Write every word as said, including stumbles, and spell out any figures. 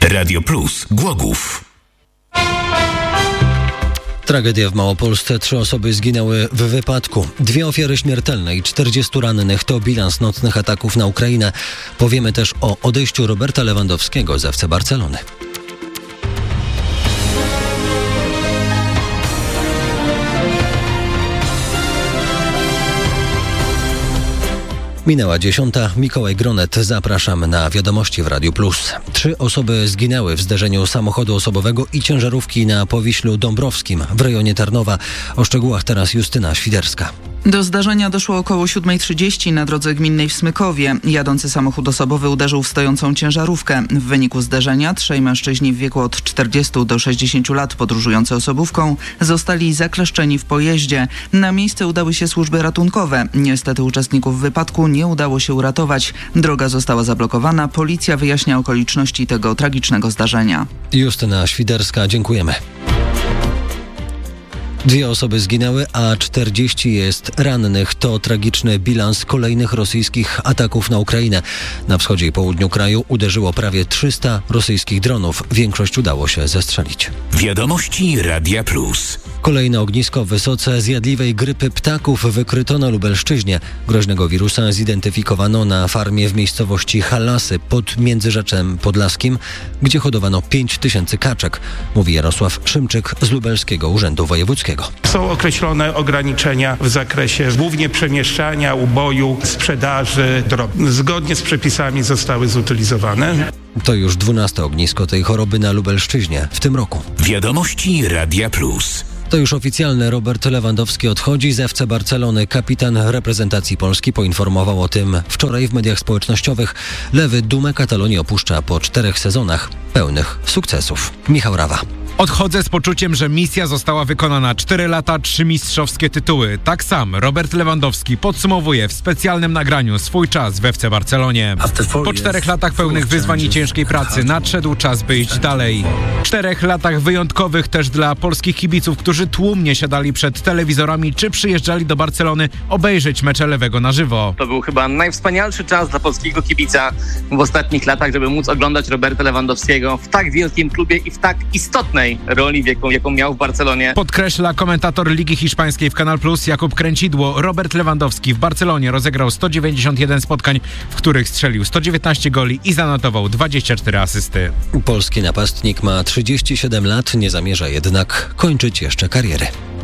Radio Plus Głogów. Tragedia w Małopolsce. Trzy osoby zginęły w wypadku. Dwie ofiary śmiertelne i czterdziestu rannych to bilans nocnych ataków na Ukrainę. Powiemy też o odejściu Roberta Lewandowskiego z F C Barcelony. Minęła dziesiąta. Mikołaj Gronet. Zapraszam na wiadomości w Radiu Plus. Trzy osoby zginęły w zderzeniu samochodu osobowego i ciężarówki na Powiślu Dąbrowskim w rejonie Tarnowa. O szczegółach teraz Justyna Świderska. Do zdarzenia doszło około siódma trzydzieści na drodze gminnej w Smykowie. Jadący samochód osobowy uderzył w stojącą ciężarówkę. W wyniku zdarzenia trzej mężczyźni w wieku od czterdziestu do sześćdziesięciu lat podróżujący osobówką zostali zakleszczeni w pojeździe. Na miejsce udały się służby ratunkowe. Niestety uczestników wypadku nie udało się uratować. Droga została zablokowana. Policja wyjaśnia okoliczności tego tragicznego zdarzenia. Justyna Świderska, dziękujemy. Dwie osoby zginęły, a czterdzieści jest rannych. To tragiczny bilans kolejnych rosyjskich ataków na Ukrainę. Na wschodzie i południu kraju uderzyło prawie trzysta rosyjskich dronów. Większość udało się zestrzelić. Wiadomości Radia Plus. Kolejne ognisko wysoce zjadliwej grypy ptaków wykryto na Lubelszczyźnie. Groźnego wirusa zidentyfikowano na farmie w miejscowości Halasy pod Międzyrzeczem Podlaskim, gdzie hodowano pięć tysięcy kaczek, mówi Jarosław Szymczyk z Lubelskiego Urzędu Wojewódzkiego. Są określone ograniczenia w zakresie głównie przemieszczania, uboju, sprzedaży drobnych. Zgodnie z przepisami zostały zutylizowane. To już dwunaste ognisko tej choroby na Lubelszczyźnie w tym roku. Wiadomości Radia Plus. To już oficjalne. Robert Lewandowski odchodzi z F C Barcelony. Kapitan reprezentacji Polski poinformował o tym wczoraj w mediach społecznościowych. Lewy dumę Katalonii opuszcza po czterech sezonach pełnych sukcesów. Michał Rawa. Odchodzę z poczuciem, że misja została wykonana. Cztery lata, trzy mistrzowskie tytuły. Tak sam Robert Lewandowski podsumowuje w specjalnym nagraniu swój czas w F C Barcelonie. Po czterech latach pełnych wyzwań i ciężkiej pracy nadszedł czas, by iść dalej. Czterech latach wyjątkowych też dla polskich kibiców, którzy tłumnie siadali przed telewizorami czy przyjeżdżali do Barcelony obejrzeć mecze Lewego na żywo. To był chyba najwspanialszy czas dla polskiego kibica w ostatnich latach, żeby móc oglądać Roberta Lewandowskiego w tak wielkim klubie i w tak istotnej roli, jaką, jaką miał w Barcelonie. Podkreśla komentator Ligi Hiszpańskiej w Kanal Plus Jakub Kręcidło. Robert Lewandowski w Barcelonie rozegrał sto dziewięćdziesiąt jeden spotkań, w których strzelił sto dziewiętnaście goli i zanotował dwadzieścia cztery asysty. Polski napastnik ma trzydzieści siedem lat, nie zamierza jednak kończyć jeszcze kariery.